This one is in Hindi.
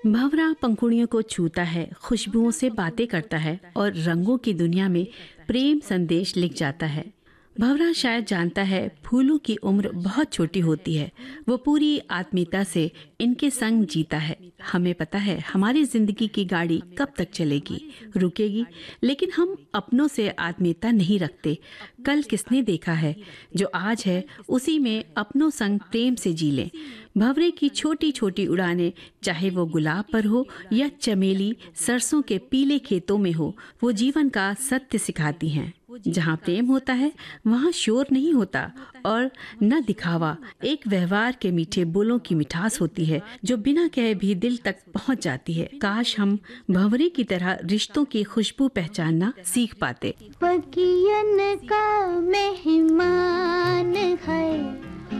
भंवरा पंखुड़ियों को छूता है, खुशबुओं से बातें करता है और रंगों की दुनिया में प्रेम संदेश लिख जाता है। भंवरा शायद जानता है फूलों की उम्र बहुत छोटी होती है। वो पूरी आत्मीयता से इनके संग जीता है। हमें पता है हमारी जिंदगी की गाड़ी कब तक चलेगी, रुकेगी, लेकिन हम अपनों से आत्मीयता नहीं रखते। कल किसने देखा है, जो आज है उसी में अपनों संग प्रेम से जी लें। भंवरे की छोटी छोटी उड़ानें, चाहे वो गुलाब पर हो या चमेली सरसों के पीले खेतों में हो, वो जीवन का सत्य सिखाती हैं। जहाँ प्रेम होता है वहाँ शोर नहीं होता और न दिखावा, एक व्यवहार के मीठे बोलों की मिठास होती है जो बिना कहे भी दिल तक पहुँच जाती है। काश हम भंवरे की तरह रिश्तों की खुशबू पहचानना सीख पाते। पकियन का मेहमान है